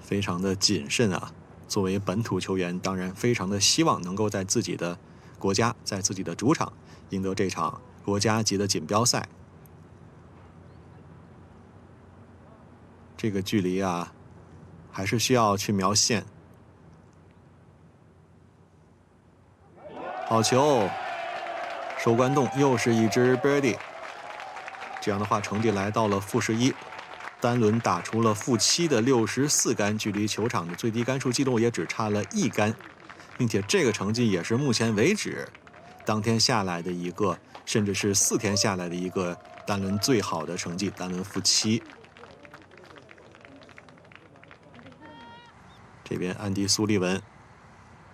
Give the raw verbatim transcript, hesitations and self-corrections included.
非常的谨慎啊。作为本土球员，当然非常的希望能够在自己的国家，在自己的主场赢得这场国家级的锦标赛。这个距离啊，还是需要去瞄线。好球，手关洞又是一支 birdie。这样的话，成绩来到了负十一。单轮打出了负七的六十四杆，距离球场的最低杆数记录也只差了一杆，并且这个成绩也是目前为止当天下来的一个，甚至是四天下来的一个单轮最好的成绩，单轮负七。这边安迪·苏利文